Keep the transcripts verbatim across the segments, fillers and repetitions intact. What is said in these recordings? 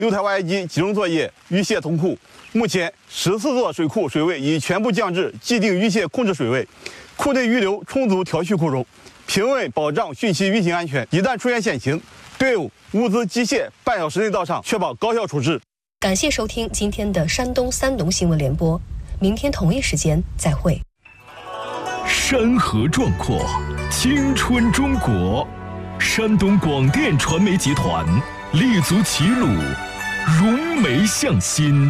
六台挖掘机集中作业，淤泄通库。目前十四座水库水位已全部降至既定淤泄控制水位，库内淤流充足调蓄库容，平稳保障汛期运行安全。一旦出现险情，队伍、物资、机械半小时内到场，确保高效处置。 感谢收听今天的山东三农新闻联播，明天同一时间再会。 山河壮阔，青春中国，山东广电传媒集团立足齐鲁，融媒向心，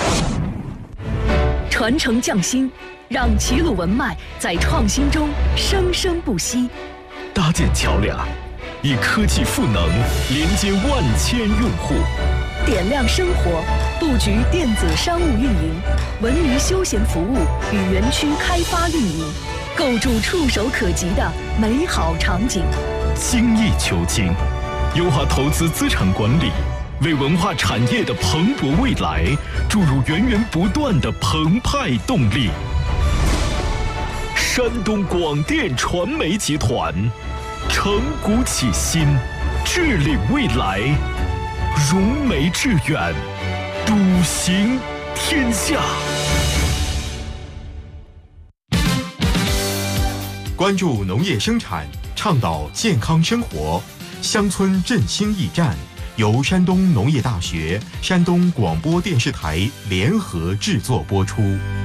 传承匠心，让齐鲁文脉在创新中生生不息。 搭建桥梁，以科技赋能连接万千用户。 点亮生活，布局电子商务运营、文娱休闲服务与园区开发运营，构筑触手可及的美好场景。 精益求精，优化投资资产管理，为文化产业的蓬勃未来注入源源不断的澎湃动力。山东广电传媒集团，承股启新，致力未来。融媒致远，笃行天下。 关注农业生产，倡导健康生活，乡村振兴驿站由山东农业大学、山东广播电视台联合制作播出。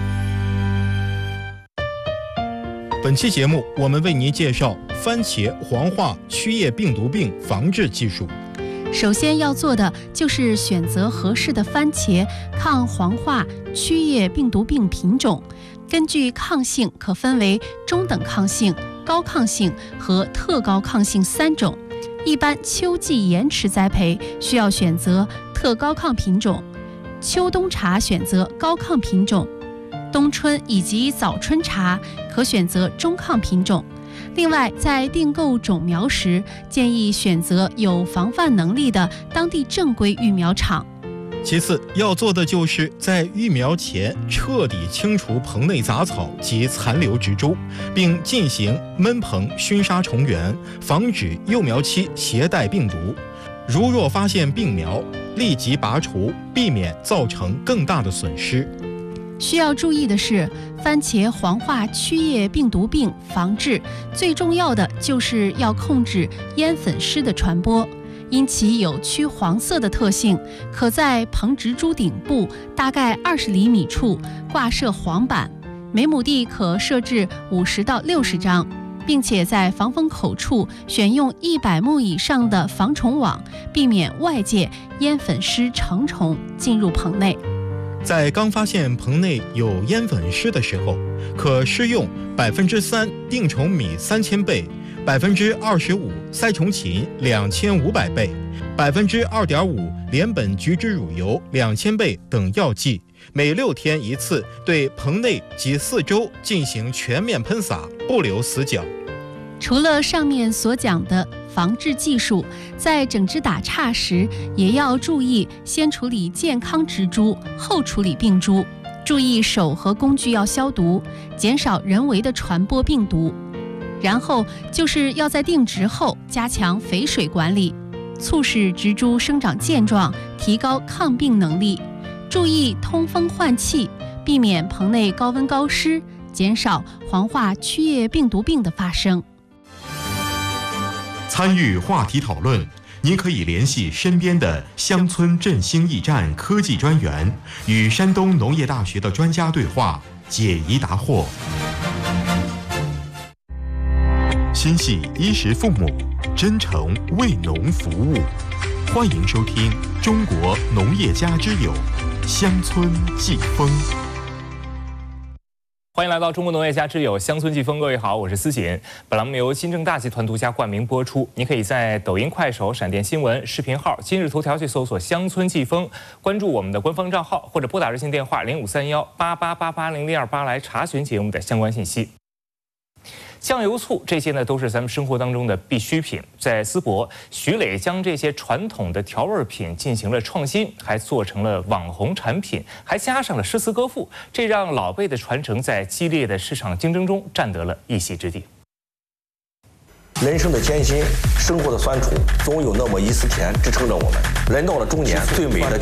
本期节目，我们为您介绍番茄黄化曲叶病毒病防治技术。 首先要做的就是选择合适的番茄抗黄化曲叶病毒病品种。根据抗性可分为中等抗性、高抗性和特高抗性三种。一般秋季延迟栽培需要选择特高抗品种，秋冬茶选择高抗品种，冬春以及早春茶可选择中抗品种。另外，在订购种苗时，建议选择有防范能力的当地正规育苗场。 其次，要做的就是在育苗前彻底清除棚内杂草及残留植株，并进行闷棚熏杀虫源，防止幼苗期携带病毒。如若发现病苗，立即拔除，避免造成更大的损失。 需要注意的是，番茄黄化曲叶病毒病防治最重要的就是要控制烟粉虱的传播，因其有曲黄色的特性，可在棚植株顶部大概二十厘米处挂设黄板，每亩地可设置五十到六十张，并且在防风口处选用一百目以上的防虫网，避免外界烟粉虱成虫进入棚内。 在刚发现棚内有烟粉虱的时候，可施用百分之三定虫米三千倍、百分之二十五塞虫嗪两千五百倍、百分之二点五联苯菊酯乳油两千倍等药剂，每六天一次，对棚内及四周进行全面喷洒，不留死角。 除了上面所讲的防治技术，在整枝打杈时也要注意先处理健康植株，后处理病株，注意手和工具要消毒，减少人为的传播病毒。然后就是要在定植后加强肥水管理，促使植株生长健壮，提高抗病能力。注意通风换气，避免棚内高温高湿，减少黄化曲叶病毒病的发生。 参与话题讨论，您可以联系身边的乡村振兴驿站科技专员，与山东农业大学的专家对话，解疑答惑。心系衣食父母，真诚为农服务。欢迎收听《中国农业家之友》乡村季风。 欢迎来到中国农业家之友乡村季风，各位好，我是思锦。本栏目由新政大集团独家冠名播出。您可以在抖音、快手、闪电新闻视频号、今日头条去搜索“乡村季风”，关注我们的官方账号，或者拨打热线电话零五三幺八八八八零零二八来查询节目的相关信息。酱油、醋这些呢，都是咱们生活当中的必需品。在淄博，徐磊将这些传统的调味品进行了创新，还做成了网红产品，还加上了诗词歌赋，这让老辈的传承在激烈的市场竞争中占得了一席之地。 人生的艰辛，生活的酸楚，总有那么一丝甜支撑着我们。人到了中年，最美的